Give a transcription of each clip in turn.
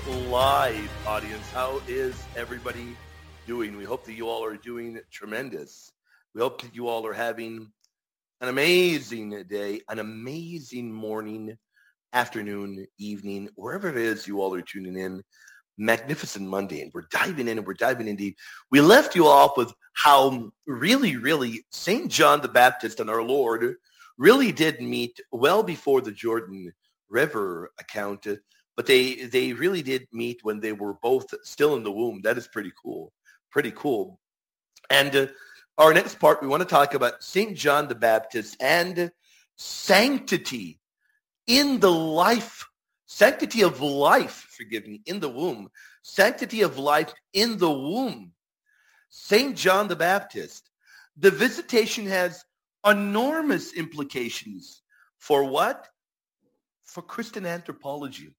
Live audience. How is everybody doing? We hope that you all are doing tremendous. We hope that you all are having an amazing day, an amazing morning, afternoon, evening, wherever it is you all are tuning in. Magnificent Monday, and we're diving in and we're diving in deep. We left you off with how really St. John the Baptist and our Lord really did meet well before the Jordan River account, but they really did meet when they were both still in the womb. That is pretty cool. Pretty cool. And our next part, we want to talk about St. John the Baptist and sanctity in the life, sanctity of life, forgive me, in the womb, sanctity of life in the womb. St. John the Baptist. The visitation has enormous implications for what? For Christian anthropology.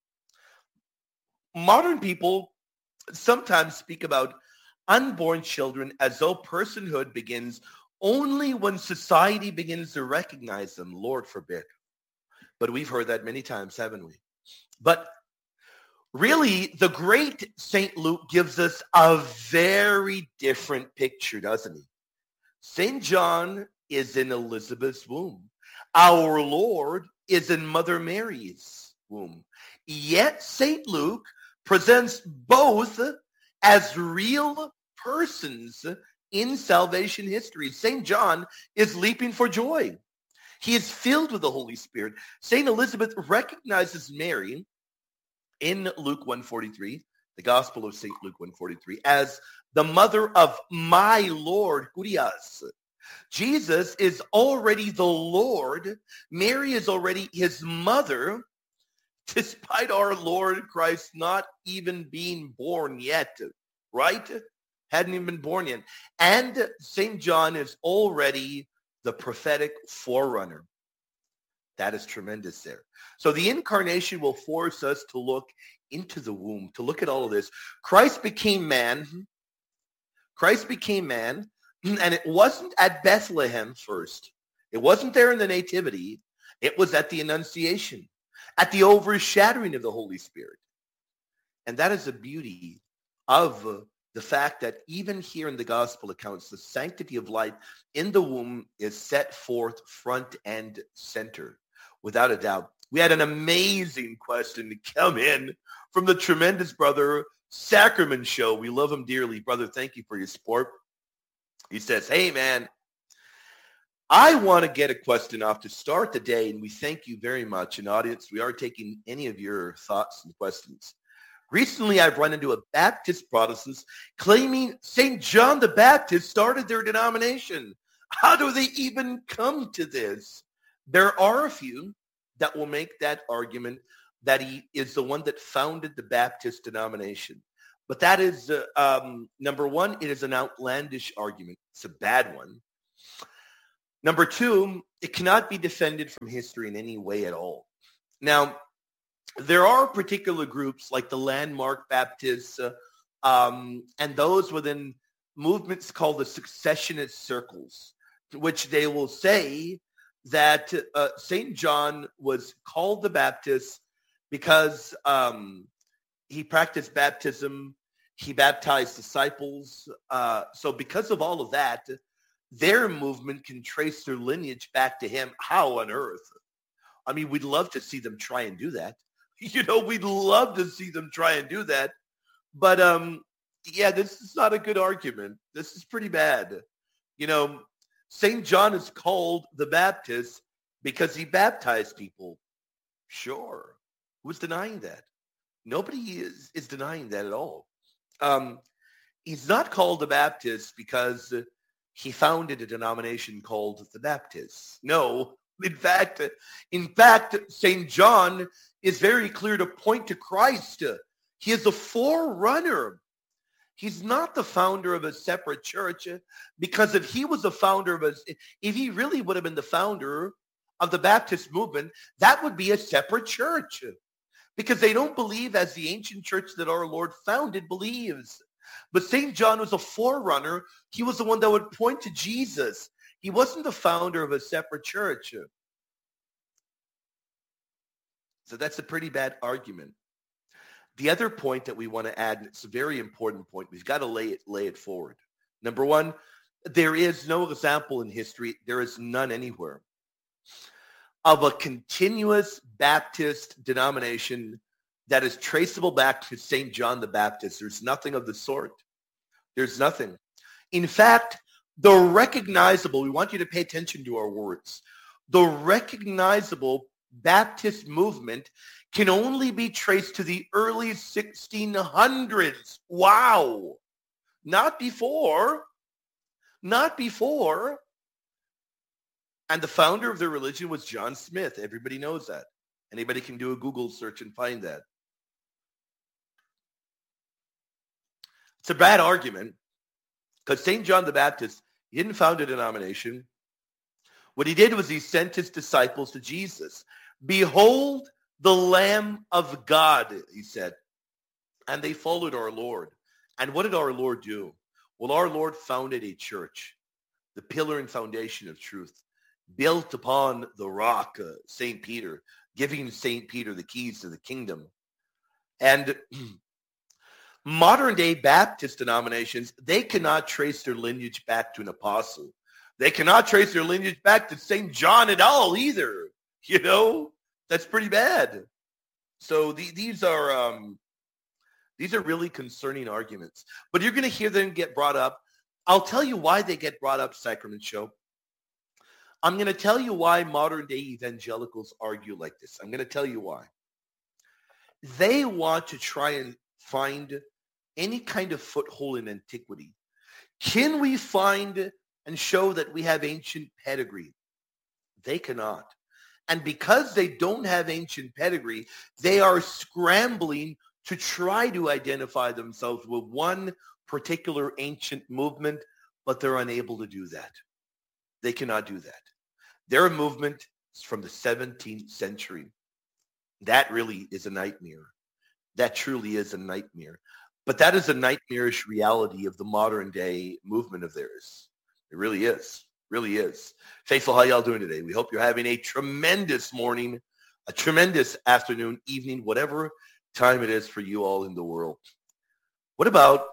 Modern people sometimes speak about unborn children as though personhood begins only when society begins to recognize them. Lord forbid. But we've heard that many times, haven't we? But really, the great St. Luke gives us a very different picture, doesn't he? St. John is in Elizabeth's womb. Our Lord is in Mother Mary's womb. Yet St. Luke presents both as real persons in salvation history. St. John is leaping for joy. He is filled with the Holy Spirit. St. Elizabeth recognizes Mary in Luke 1:43, the Gospel of St. Luke 1:43, as the mother of my Lord, Kurios. Jesus is already the Lord. Mary is already his mother, despite our Lord Christ not even being born yet, right? Hadn't even been born yet. And St. John is already the prophetic forerunner. That is tremendous there. So the incarnation will force us to look into the womb, to look at all of this. Christ became man. Christ became man, and it wasn't at Bethlehem first. It wasn't there in the Nativity. It was at the Annunciation, at the overshadowing of the Holy Spirit. And that is the beauty of the fact that even here in the gospel accounts, the sanctity of life in the womb is set forth front and center, without a doubt. We had an amazing question to come in from the tremendous brother Sacrament Show. We love him dearly. Brother, thank you for your support. He says, hey, man, I want to get a question off to start the day, and we thank you very much. And audience, we are taking any of your thoughts and questions. Recently, I've run into a Baptist Protestants claiming St. John the Baptist started their denomination. How do they even come to this? There are a few that will make that argument that he is the one that founded the Baptist denomination. But that is, number one, it is an outlandish argument. It's a bad one. Number two, it cannot be defended from history in any way at all. Now, there are particular groups like the Landmark Baptists and those within movements called the successionist circles, which they will say that St. John was called the Baptist because he practiced baptism. He baptized disciples. So because of all of that, their movement can trace their lineage back to him. How on earth? I mean, we'd love to see them try and do that. You know, we'd love to see them try and do that. But, yeah, this is not a good argument. This is pretty bad. You know, St. John is called the Baptist because he baptized people. Sure. Who's denying that? Nobody is denying that at all. He's not called the Baptist because he founded a denomination called the Baptists. No, in fact, St. John is very clear to point to Christ. He is the forerunner. He's not the founder of a separate church, because if he was the founder of if he really would have been the founder of the Baptist movement, that would be a separate church, because they don't believe as the ancient church that our Lord founded believes. But St. John was a forerunner. He was the one that would point to Jesus. He wasn't the founder of a separate church. So that's a pretty bad argument. The other point that we want to add, and it's a very important point, we've got to lay it forward. Number one, there is no example in history, there is none anywhere, of a continuous Baptist denomination that is traceable back to St. John the Baptist. There's nothing of the sort. There's nothing. In fact, the recognizable, we want you to pay attention to our words, the recognizable Baptist movement can only be traced to the early 1600s. Wow. Not before. Not before. And the founder of the religion was John Smith. Everybody knows that. Anybody can do a Google search and find that. It's a bad argument because St. John the Baptist, he didn't found a denomination. What he did was he sent his disciples to Jesus. Behold the Lamb of God, he said. And they followed our Lord. And what did our Lord do? Well, our Lord founded a church, the pillar and foundation of truth, built upon the rock, St. Peter, giving St. Peter the keys to the kingdom. And modern day Baptist denominations, they cannot trace their lineage back to an apostle. They cannot trace their lineage back to St. John at all either. You know, that's pretty bad. So these are really concerning arguments. But you're going to hear them get brought up. I'll tell you why they get brought up, Sacrament Show. I'm going to tell you why modern day evangelicals argue like this. I'm going to tell you why. They want to try and find any kind of foothold in antiquity. Can we find and show that we have ancient pedigree? They cannot. And because they don't have ancient pedigree, they are scrambling to try to identify themselves with one particular ancient movement, but they're unable to do that. They cannot do that. Their movement is from the 17th century. That really is a nightmare. That truly is a nightmare. But that is a nightmarish reality of the modern day movement of theirs. It really is. Really is. Faithful, how y'all doing today? We hope you're having a tremendous morning, a tremendous afternoon, evening, whatever time it is for you all in the world. What about,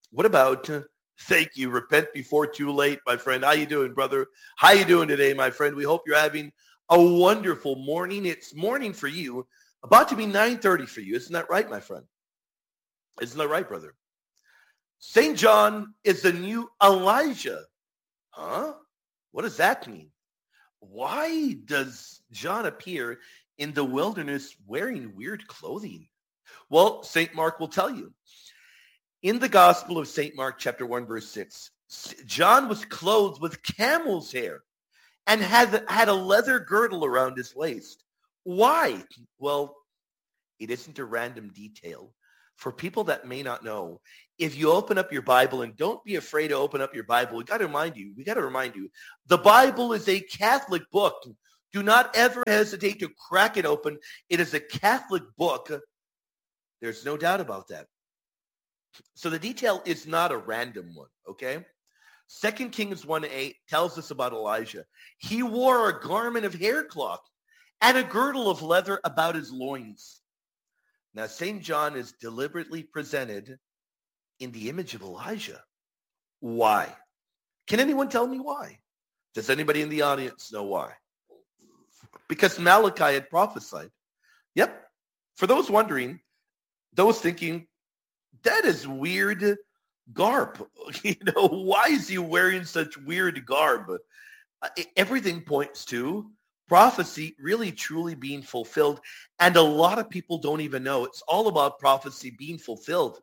thank you, repent before too late, my friend. How you doing, brother? How you doing today, my friend? We hope you're having a wonderful morning. It's morning for you, about to be 9:30 for you. Isn't that right, my friend? Isn't that right, brother? St. John is the new Elijah. Huh? What does that mean? Why does John appear in the wilderness wearing weird clothing? Well, St. Mark will tell you. In the Gospel of St. Mark, chapter 1, verse 6, John was clothed with camel's hair and had a leather girdle around his waist. Why? Well, it isn't a random detail. For people that may not know, if you open up your Bible, and don't be afraid to open up your Bible, we got to remind you, the Bible is a Catholic book. Do not ever hesitate to crack it open. It is a Catholic book. There's no doubt about that. So the detail is not a random one, okay? 2 Kings 1:8 tells us about Elijah. He wore a garment of haircloth and a girdle of leather about his loins. Now, St. John is deliberately presented in the image of Elijah. Why? Can anyone tell me why? Does anybody in the audience know why? Because Malachi had prophesied. Yep. For those wondering, those thinking, that is weird garb. Why is he wearing such weird garb? Everything points to prophecy really truly being fulfilled. And a lot of people don't even know. It's all about prophecy being fulfilled.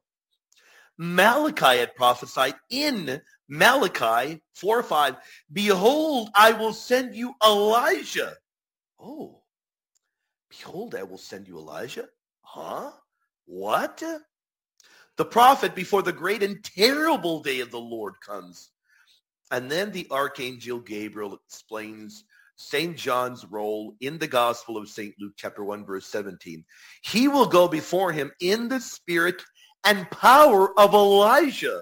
Malachi had prophesied in Malachi 4:5, behold, I will send you Elijah. Oh, behold, I will send you Elijah? Huh? What? The prophet before the great and terrible day of the Lord comes. And then the archangel Gabriel explains St. John's role in the Gospel of St. Luke, chapter 1, verse 17. He will go before him in the spirit and power of Elijah.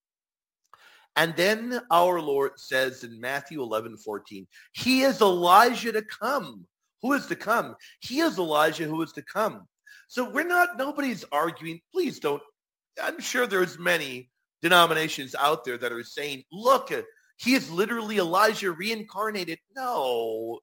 And then our Lord says in Matthew 11:14, he is Elijah to come. Who is to come? He is Elijah who is to come. So nobody's arguing. Please don't. I'm sure there's many denominations out there that are saying, look, he is literally Elijah reincarnated. No.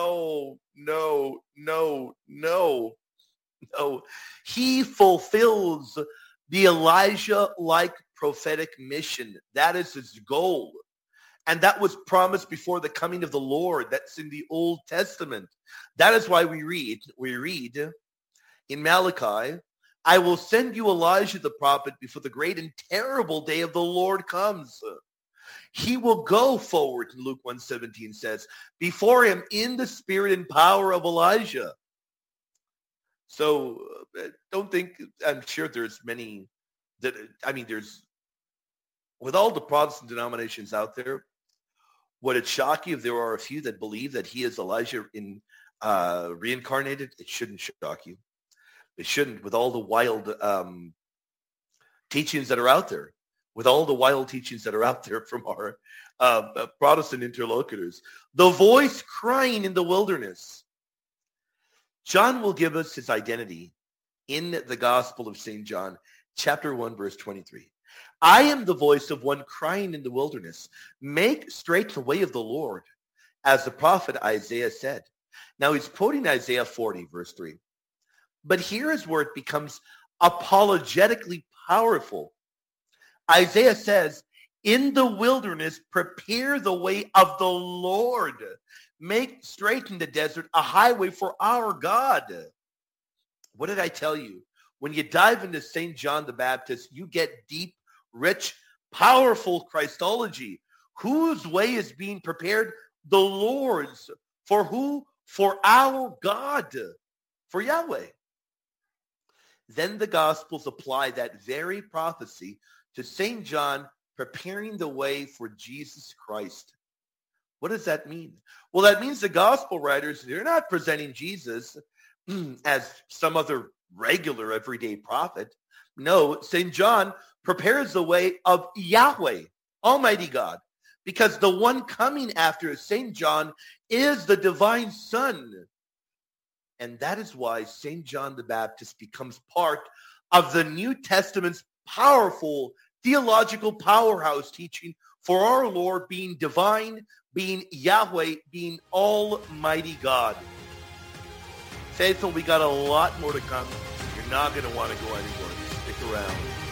He fulfills the Elijah-like prophetic mission. That is his goal. And that was promised before the coming of the Lord. That's in the Old Testament. That is why we read in Malachi, I will send you Elijah the prophet before the great and terrible day of the Lord comes. He will go forward, Luke 1:17 says, before him in the spirit and power of Elijah. So don't think, I'm sure there's many, there's, with all the Protestant denominations out there, would it shock you if there are a few that believe that he is Elijah reincarnated? It shouldn't shock you. It shouldn't, with all the wild teachings that are out there, from our Protestant interlocutors. The voice crying in the wilderness. John will give us his identity in the Gospel of St. John, chapter 1, verse 23. I am the voice of one crying in the wilderness. Make straight the way of the Lord, as the prophet Isaiah said. Now he's quoting Isaiah 40, verse 3. But here is where it becomes apologetically powerful. Isaiah says, in the wilderness, prepare the way of the Lord. Make straight in the desert a highway for our God. What did I tell you? When you dive into St. John the Baptist, you get deep, rich, powerful Christology. Whose way is being prepared? The Lord's. For who? For our God. For Yahweh. Then the Gospels apply that very prophecy to St. John preparing the way for Jesus Christ. What does that mean? Well, that means the Gospel writers, they're not presenting Jesus as some other regular everyday prophet. No, St. John prepares the way of Yahweh, Almighty God, because the one coming after St. John is the divine Son. And that is why St. John the Baptist becomes part of the New Testament's powerful theological powerhouse teaching for our Lord being divine, being Yahweh, being Almighty God. Faithful, we got a lot more to come. You're not going to want to go anywhere. Stick around.